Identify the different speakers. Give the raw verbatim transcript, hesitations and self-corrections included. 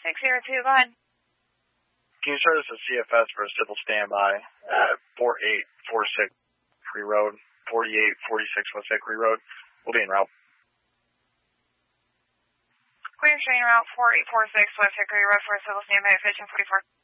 Speaker 1: six zero two, go ahead.
Speaker 2: Can you service a C F S for a civil standby at four eight four six Hickory Road, forty-eight forty-six West Hickory Road? We'll be en route.
Speaker 1: Clear train route four eight four six West Hickory Road for a civil standby at fifteen forty-four.